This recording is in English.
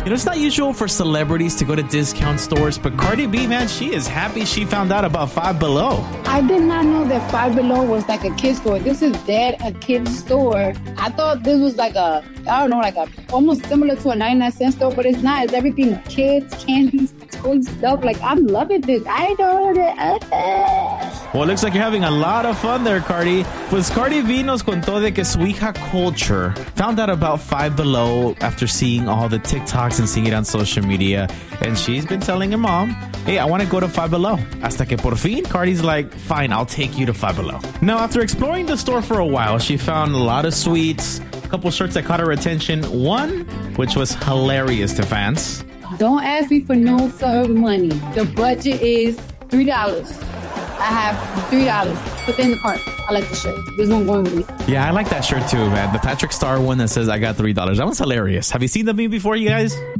it's not usual for celebrities to go to discount stores, but Cardi B, man, she is happy she found out about Five Below. I did not know that Five Below was like a kid's store. This is dead a kid's store. I thought this was like a almost similar to a 99-cent store, but it's not. It's everything kids, candies, toy stuff. Like, I'm loving this. I know that. Well, it looks like you're having a lot of fun there, Cardi. Pues Cardi B nos contó de que su hija Culture found out about Five Below after seeing all the TikToks and seeing it on social media. And she's been telling her mom, hey, I want to go to Five Below. Hasta que por fin, Cardi's like, fine, I'll take you to Five Below. Now, after exploring the store for a while, she found a lot of sweets, a couple shirts that caught her attention. One, which was hilarious to fans. Don't ask me for no money. The budget is $3. I have $3. Put it in the cart. I like the shirt. This one going with me. Yeah, I like that shirt too, man. The Patrick Star one that says I got $3. That one's hilarious. Have you seen the meme before, you guys?